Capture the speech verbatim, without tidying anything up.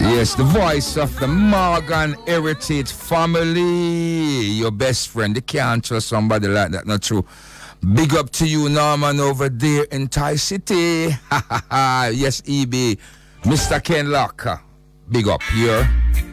Yes, the voice of the Morgan Heritage family. Your best friend. You can't trust somebody like that, not true. Big up to you, Norman, over there in Thai City. Yes, E B. Mister Ken Locker. Big up here.